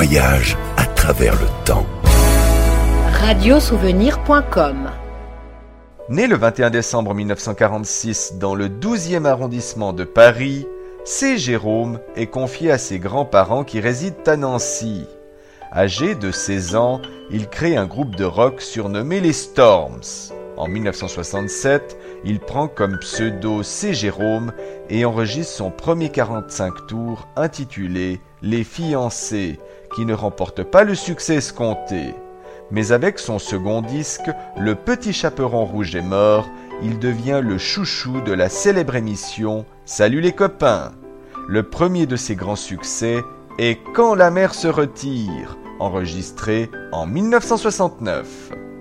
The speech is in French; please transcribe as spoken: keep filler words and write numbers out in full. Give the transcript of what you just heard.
voyage à travers le temps. radiosouvenir point com. Né le vingt et un décembre mille neuf cent quarante-six dans le douzième arrondissement de Paris, C. Jérôme est confié à ses grands-parents qui résident à Nancy. Âgé de seize ans, il crée un groupe de rock surnommé les Storms. En mille neuf cent soixante-sept, il prend comme pseudo C. Jérôme et enregistre son premier quarante-cinq tours intitulé « Les fiancés » qui ne remporte pas le succès escompté. Mais avec son second disque, Le Petit Chaperon Rouge est mort, il devient le chouchou de la célèbre émission « Salut les copains ». Le premier de ses grands succès est « Quand la mer se retire », enregistré en mille neuf cent soixante-neuf.